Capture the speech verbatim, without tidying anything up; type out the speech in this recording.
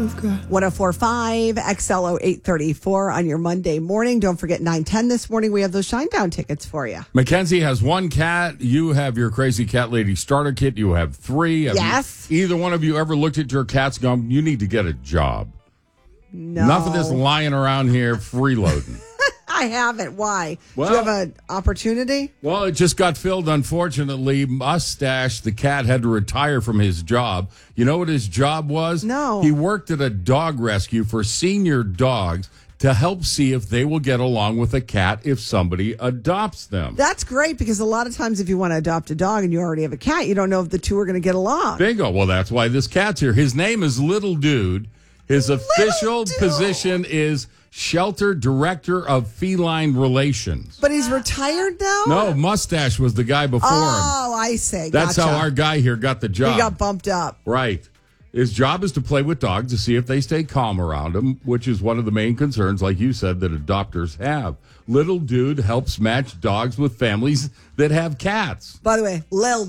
one oh four point five X L O eight thirty-four on your Monday morning. Don't forget nine ten this morning. We have those Shinedown tickets for you. Mackenzie has one cat. You have your Crazy Cat Lady starter kit. You have three. Have Yes. you- either one of you ever looked at your cat's gum? You need to get a job. No. Enough of this lying around here freeloading. I haven't. Why? Well- Do you have an opportunity? Well, it just got filled, unfortunately. Mustache, the cat, had to retire from his job. You know what his job was? No. He worked at a dog rescue for senior dogs to help see if they will get along with a cat if somebody adopts them. That's great because a lot of times if you want to adopt a dog and you already have a cat, you don't know if the two are going to get along. Bingo. Well, that's why this cat's here. His name is Little Dude. His official Dude. position is Shelter Director of Feline Relations. But he's retired now? No, Mustache was the guy before him. Oh, I see. That's Gotcha. how our guy here got the job. He got bumped up. Right. His job is to play with dogs to see if they stay calm around him, which is one of the main concerns, like you said, that adopters have. Little Dude helps match dogs with families that have cats. By the way, Lil